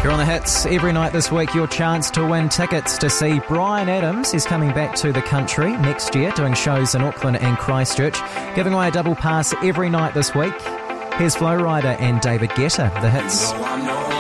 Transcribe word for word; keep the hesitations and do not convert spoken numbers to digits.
You're on the hits every night this week. Your chance to win tickets to see Bryan Adams. He's coming back to the country next year, doing shows in Auckland and Christchurch. Giving away a double pass every night this week. Here's Flow Rider and David Guetta. The hits. No, I'm no